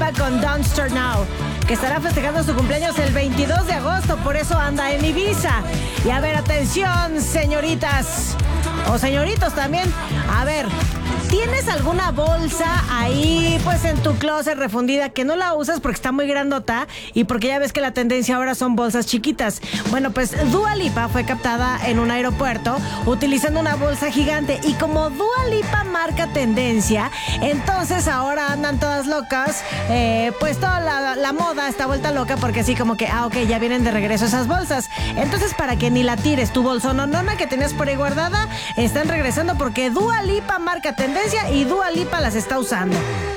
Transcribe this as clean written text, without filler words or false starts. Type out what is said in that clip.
Lipa con Don't Start Now, que estará festejando su cumpleaños el 22 de agosto, por eso anda en Ibiza. Y a ver, atención, señoritas, o señoritos también. A ver, ¿tienes alguna bolsa ahí, pues en tu closet refundida que no la usas porque está muy grandota y porque ya ves que la tendencia ahora son bolsas chiquitas? Bueno, pues Dua Lipa fue captada en un aeropuerto utilizando una bolsa gigante, y como Dua Lipa marca tendencia, entonces ahora andan todas locas, pues toda la moda está vuelta loca porque así como que, ok, ya vienen de regreso esas bolsas. Entonces, para que ni la tires, tu bolsononona que tenías por ahí guardada, están regresando porque Dua Lipa marca tendencia y Dua Lipa las está usando.